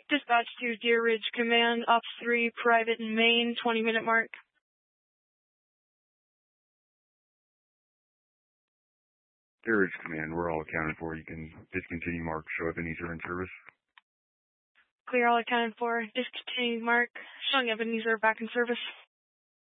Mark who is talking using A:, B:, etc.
A: Dispatch to Deer Ridge Command, Ops 3, Private in Maine, 20-minute mark.
B: Deer Ridge Command, we're all accounted for. You can discontinue mark, show Ebenezer in service.
A: Clear, all accounted for. Discontinued mark, showing Ebenezer back in service.